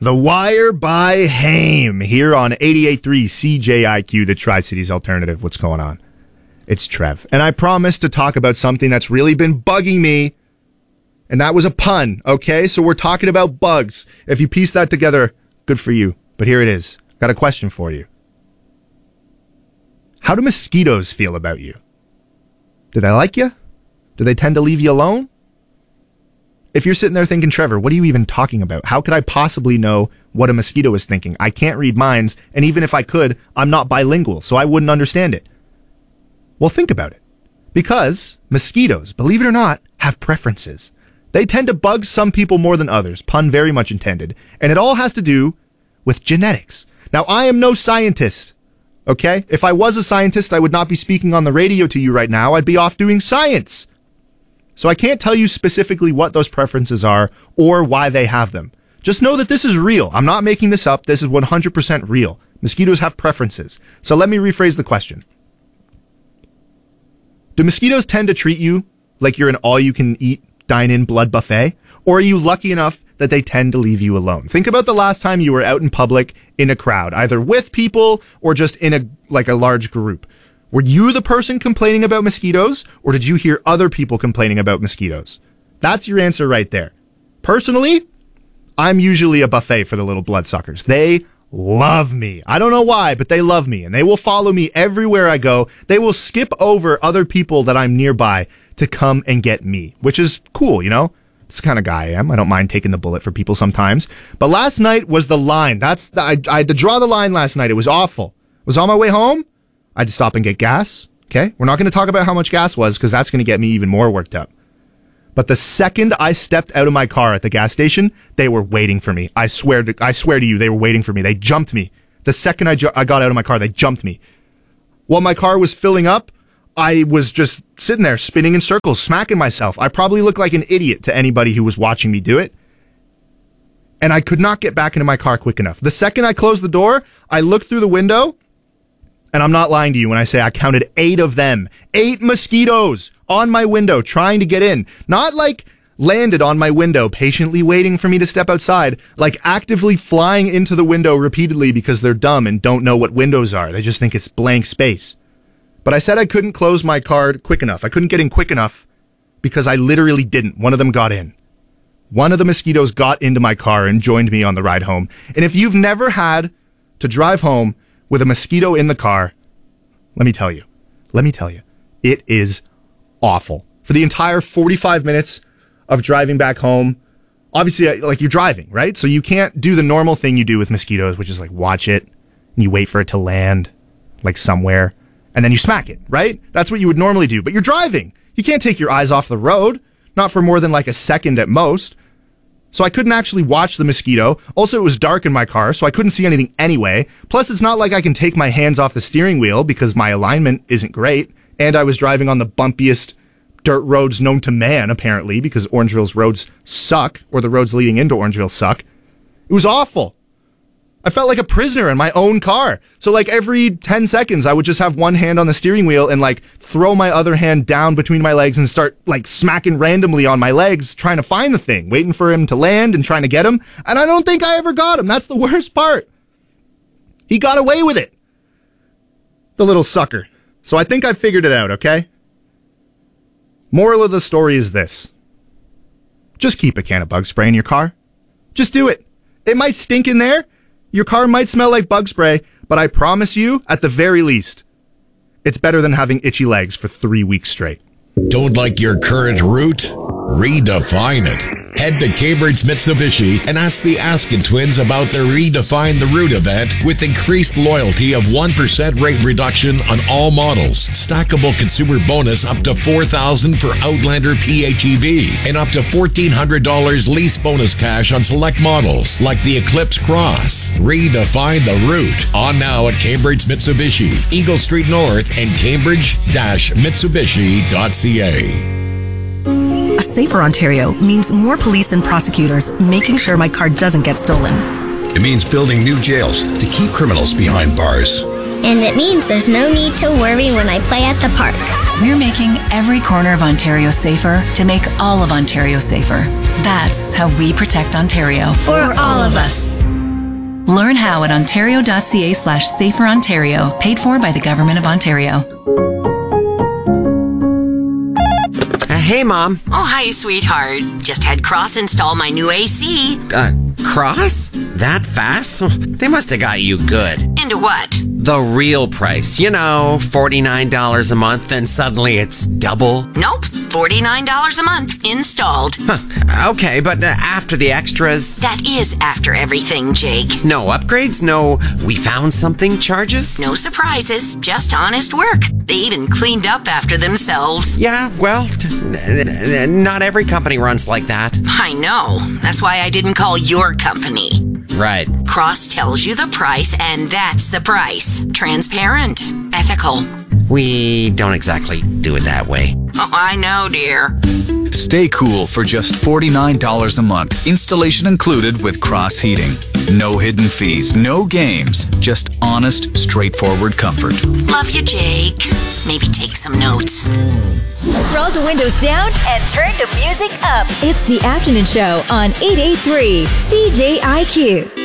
The Wire by Haim here on 88.3 CJIQ, the Tri-Cities Alternative. What's going on? It's Trev. And I promised to talk about something that's really been bugging me. And that was a pun, okay? So we're talking about bugs. If you piece that together, good for you. But here it is. Got a question for you. How do mosquitoes feel about you? Do they like you? Do they tend to leave you alone? If you're sitting there thinking, Trevor, what are you even talking about? How could I possibly know what a mosquito is thinking? I can't read minds, and even if I could, I'm not bilingual, so I wouldn't understand it. Well, think about it. Because mosquitoes, believe it or not, have preferences. They tend to bug some people more than others, pun very much intended, and it all has to do with genetics. Now, I am no scientist, okay? If I was a scientist, I would not be speaking on the radio to you right now. I'd be off doing science. So I can't tell you specifically what those preferences are or why they have them. Just know that this is real. I'm not making this up. This is 100% real. Mosquitoes have preferences. So let me rephrase the question. Do mosquitoes tend to treat you like you're an all-you-can-eat, dine-in blood buffet? Or are you lucky enough that they tend to leave you alone? Think about the last time you were out in public in a crowd, either with people or just in a large group. Were you the person complaining about mosquitoes, or did you hear other people complaining about mosquitoes? That's your answer right there. Personally, I'm usually a buffet for the little bloodsuckers. They love me. I don't know why, but they love me, and they will follow me everywhere I go. They will skip over other people that I'm nearby to come and get me, which is cool, you know? It's the kind of guy I am. I don't mind taking the bullet for people sometimes. But last night was the line. I had to draw the line last night. It was awful. I was on my way home. I had to stop and get gas, okay? We're not going to talk about how much gas was because that's going to get me even more worked up. But the second I stepped out of my car at the gas station, they were waiting for me. I swear to you, they were waiting for me. They jumped me. The second I got out of my car, they jumped me. While my car was filling up, I was just sitting there spinning in circles, smacking myself. I probably looked like an idiot to anybody who was watching me do it. And I could not get back into my car quick enough. The second I closed the door, I looked through the window. And I'm not lying to you when I say I counted 8 of them. 8 mosquitoes on my window trying to get in. Not like landed on my window, patiently waiting for me to step outside. Like actively flying into the window repeatedly because they're dumb and don't know what windows are. They just think it's blank space. But I said I couldn't close my car quick enough. I couldn't get in quick enough because I literally didn't. One of them got in. One of the mosquitoes got into my car and joined me on the ride home. And if you've never had to drive home with a mosquito in the car, let me tell you, it is awful. For the entire 45 minutes of driving back home, obviously, like, you're driving, right? So you can't do the normal thing you do with mosquitoes, which is like watch it and you wait for it to land like somewhere and then you smack it, right? That's what you would normally do, but you're driving. You can't take your eyes off the road, not for more than like a second at most. So I couldn't actually watch the mosquito. Also, it was dark in my car, so I couldn't see anything anyway. Plus, it's not like I can take my hands off the steering wheel because my alignment isn't great. And I was driving on the bumpiest dirt roads known to man, apparently, because Orangeville's roads suck, or the roads leading into Orangeville suck. It was awful. I felt like a prisoner in my own car. So like every 10 seconds, I would just have one hand on the steering wheel and like throw my other hand down between my legs and start like smacking randomly on my legs, trying to find the thing, waiting for him to land and trying to get him. And I don't think I ever got him. That's the worst part. He got away with it. The little sucker. So I think I figured it out, okay? Moral of the story is this. Just keep a can of bug spray in your car. Just do it. It might stink in there. Your car might smell like bug spray, but I promise you, at the very least, it's better than having itchy legs for 3 weeks straight. Don't like your current route? Redefine it. Head to Cambridge Mitsubishi and ask the Askin twins about their Redefine the Route event with increased loyalty of 1% rate reduction on all models, stackable consumer bonus up to $4,000 for Outlander PHEV, and up to $1,400 lease bonus cash on select models like the Eclipse Cross. Redefine the Route. On now at Cambridge Mitsubishi, Eagle Street North, and Cambridge-Mitsubishi.ca. A safer Ontario means more police and prosecutors making sure my car doesn't get stolen. It means building new jails to keep criminals behind bars. And it means there's no need to worry when I play at the park. We're making every corner of Ontario safer to make all of Ontario safer. That's how we protect Ontario. For all of us. Learn how at ontario.ca/saferontario. Paid for by the Government of Ontario. Hey, Mom. Oh, hi, sweetheart. Just had Cross install my new AC. Cross? That fast? They must have got you good. Into what? The real price. You know, $49 a month, and suddenly it's double. Nope, $49 a month installed. Okay, but after the extras? That is after everything, Jake. No upgrades? No we found something charges? No surprises, just honest work. They even cleaned up after themselves. Yeah, well, not every company runs like that. I know. That's why I didn't call your company. Right. Cross tells you the price, and that's the price. Transparent. Ethical. We don't exactly do it that way. Oh, I know, dear. Stay cool for just $49 a month. Installation included with Cross Heating. No hidden fees, no games. Just honest, straightforward comfort. Love you, Jake. Maybe take some notes. Roll the windows down and turn the music up. It's the afternoon show on 88.3 CJIQ.